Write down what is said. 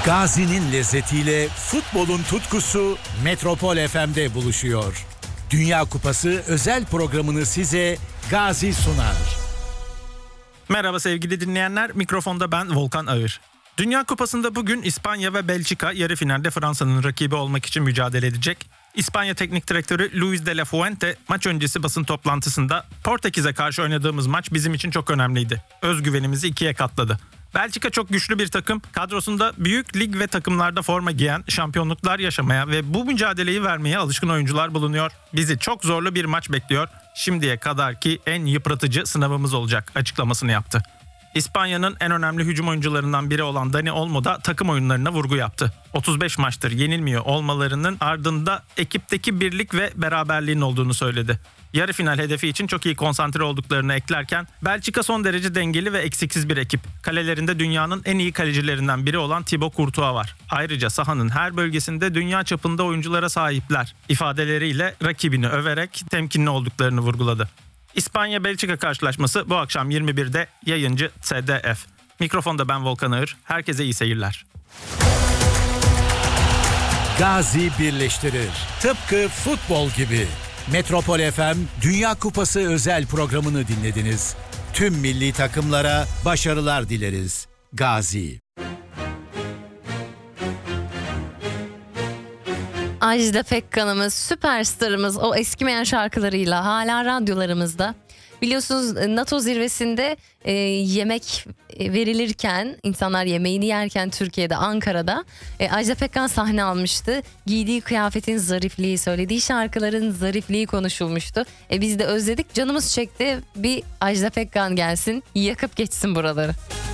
Gazi'nin lezzetiyle futbolun tutkusu Metropol FM'de buluşuyor. Dünya Kupası özel programını size Gazi sunar. Merhaba sevgili dinleyenler, mikrofonda ben Volkan Ağır. Dünya Kupası'nda bugün İspanya ve Belçika yarı finalde Fransa'nın rakibi olmak için mücadele edecek. İspanya Teknik Direktörü Luis de la Fuente maç öncesi basın toplantısında "Portekiz'e karşı oynadığımız maç bizim için çok önemliydi. Özgüvenimizi ikiye katladı. Belçika çok güçlü bir takım. Kadrosunda büyük lig ve takımlarda forma giyen, şampiyonluklar yaşamaya ve bu mücadeleyi vermeye alışkın oyuncular bulunuyor. Bizi çok zorlu bir maç bekliyor. Şimdiye kadarki en yıpratıcı sınavımız olacak" açıklamasını yaptı. İspanya'nın en önemli hücum oyuncularından biri olan Dani Olmo da takım oyunlarına vurgu yaptı. 35 maçtır yenilmiyor olmalarının ardında ekipteki birlik ve beraberliğin olduğunu söyledi. Yarı final hedefi için çok iyi konsantre olduklarını eklerken Belçika son derece dengeli ve eksiksiz bir ekip. Kalelerinde dünyanın en iyi kalecilerinden biri olan Thibaut Courtois var. Ayrıca sahanın her bölgesinde dünya çapında oyunculara sahipler ifadeleriyle rakibini överek temkinli olduklarını vurguladı. İspanya-Belçika karşılaşması bu akşam 21'de yayıncı TDF. Mikrofonda ben Volkan Ağır. Herkese iyi seyirler. Gazi birleştirir. Tıpkı futbol gibi. Metropol FM Dünya Kupası özel programını dinlediniz. Tüm milli takımlara başarılar dileriz. Gazi. Ajda Pekkan'ımız, süperstarımız, o eskimeyen şarkılarıyla hala radyolarımızda. Biliyorsunuz NATO zirvesinde yemek verilirken, insanlar yemeğini yerken Türkiye'de, Ankara'da Ajda Pekkan sahne almıştı. Giydiği kıyafetin zarifliği, söylediği şarkıların zarifliği konuşulmuştu. Biz de özledik, canımız çekti. Bir Ajda Pekkan gelsin, yakıp geçsin buraları.